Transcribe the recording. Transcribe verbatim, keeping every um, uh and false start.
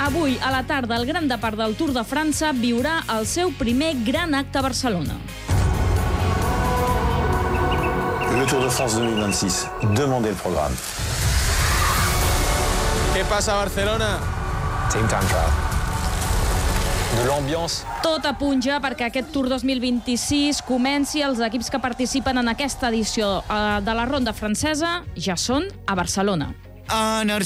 Avui, a la tarda, el Gran Depart del Tour de França viurà el seu primer gran acte a Barcelona. Le Tour de France dos mil vint-i-sis. Demandez el programa. Què passa a Barcelona? Team Time Trial. De l'ambiance. Tot apunta perquè aquest Tour dos mil vint-i-sis comenci. Els equips que participen en aquesta edició de la ronda francesa ja són a Barcelona. Energia.